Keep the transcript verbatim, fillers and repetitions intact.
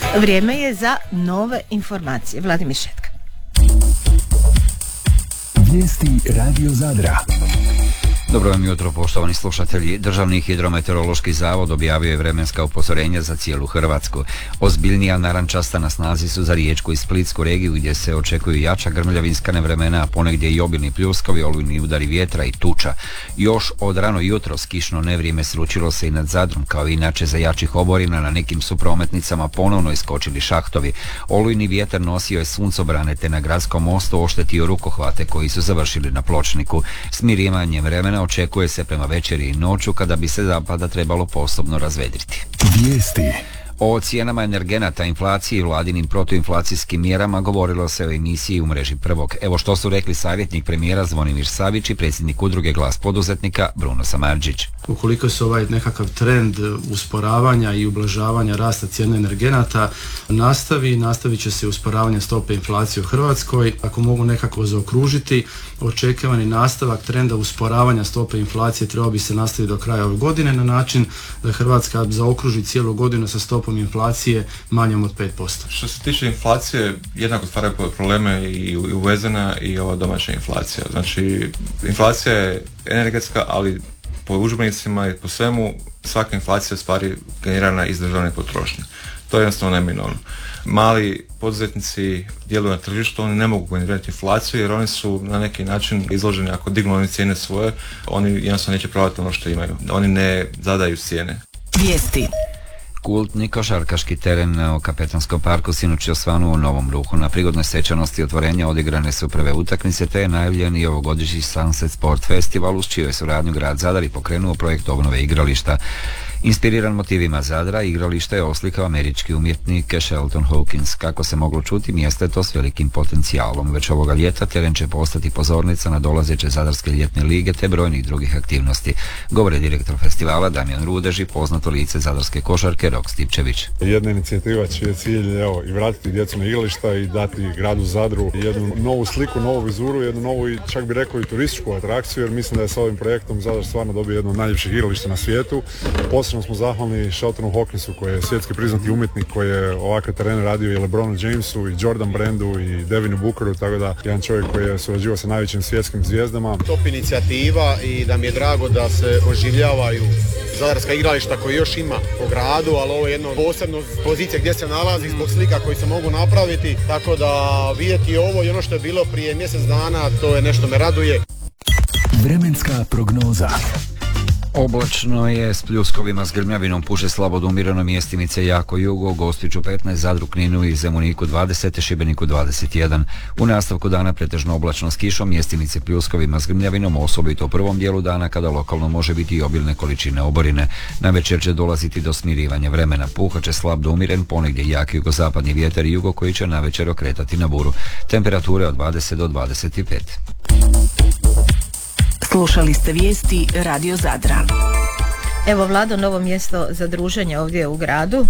Vrijeme je za nove informacije. Vladimir Šetka. Vijesti Radio Zadra. Dobro vam jutro, poštovani slušatelji. Državni hidrometeorološki zavod objavio je vremenska upozorenja za cijelu Hrvatsku. Ozbiljnija narančasta na snazi su za Riječku i Splitsku regiju gdje se očekuju jača grmljavinska nevremena, a ponegdje i obilni pljuskovi, olujni udari vjetra i tuča. Još od rano jutros kišno nevrijeme sručilo se i nad Zadrom, kao i inače za jačih oborina na nekim su prometnicama ponovno iskočili šahtovi. Olujni vjetar nosio je suncobrane te na gradskom mostu oštetio rukohvate koji su završili na pločniku. Smirivanjem vremena očekuje se prema večeri i noću kada bi se zapada trebalo postupno razvedriti. Vijesti. O cijenama energenata, inflaciji i vladinim protuinflacijskim mjerama govorilo se u emisiji u mreži Prvog. Evo što su rekli savjetnik premijera Zvonimir Savić i predsjednik udruge Glas poduzetnika Bruno Samardžić. Ukoliko se ovaj nekakav trend usporavanja i ublažavanja rasta cijene energenata nastavi, nastavit će se usporavanje stope inflacije u Hrvatskoj. Ako mogu nekako zaokružiti, očekivani nastavak trenda usporavanja stope inflacije trebao bi se nastaviti do kraja ove godine na način da Hrvatska zaokruži cijelu godinu sa stopom inflacije manjom od pet posto. Što se tiče inflacije, jednako stvaraju probleme i uvezena i ova domaća inflacija. Znači, inflacija je energetska, ali po udžbenicima i po svemu svaka inflacija stvari generirana iz državne potrošnje. To je jednostavno neminovno. Mali poduzetnici djeluju na tržištu, oni ne mogu generirati inflaciju jer oni su na neki način izloženi, ako dignu oni cijene svoje, oni jednostavno neće prodati ono što imaju. Oni ne zadaju cijene. Vijesti. Kultni košarkaški teren u Kapetanskom parku sinoć je osvanuo u Novom Ruhu. Na prigodnoj svečanosti otvorenja odigrane su prve utakmice te je najavljen i ovogodišnji Sunset Sport Festival uz čiju je suradnju grad Zadar i pokrenuo projekt obnove igrališta. Inspiriran motivima Zadra, igralište je oslikao američki umjetnik Shelton Hawkins. Kako se moglo čuti, mjesto je to s velikim potencijalom. Već ovoga ljeta teren će postati pozornica na dolazeće Zadarske ljetne lige te brojnih drugih aktivnosti. Govore direktor festivala Damjan Rudež i poznato lice zadarske košarke Rok Stipčević. Jedna inicijativa čiji je cilj evo, i vratiti djecu na igrališta i dati gradu Zadru jednu novu sliku, novu vizuru, jednu novu i čak bi rekao i turističku atrakciju, jer mislim da je s ovim projektom Zadar stvarno dobio jedno od najljepših igrališta na svijetu. Posebno smo zahvalni Sheltonu Hawkinsu koji je svjetski priznati umjetnik koji je ovakve terene radio i LeBronu Jamesu i Jordan Brandu i Devinu Bookeru, tako da jedan čovjek koji je surađivao sa najvećim svjetskim zvijezdama. Top inicijativa i da mi je drago da se oživljavaju zadarska igrališta koji još ima po gradu, ali ovo je jedno posebno pozicija gdje se nalazi zbog slika koji se mogu napraviti, tako da vidjeti ovo i ono što je bilo prije mjesec dana, to je nešto me raduje. Vremenska prognoza. Oblačno je s pljuskovima, s grmljavinom, puše slabo do umjereno, mjestimice jako jugo, Gospiću petnaest, Zadru, Kninu i Zemuniku dvadeset, Šibeniku dvadeset jedan. U nastavku dana pretežno oblačno s kišom, mjestimice pljuskovima s grmljavinom, osobito u prvom dijelu dana kada lokalno može biti i obilne količine oborine. Na večer će dolaziti do smirivanja vremena, puhat će slab do umjeren, ponegdje jak jugozapadni vjetar i jugo koji će na večer okretati na buru. Temperature od dvadeset do dvadeset pet. Slušali ste vijesti Radio Zadra. Evo, Vlado, novo mjesto za druženje ovdje u gradu.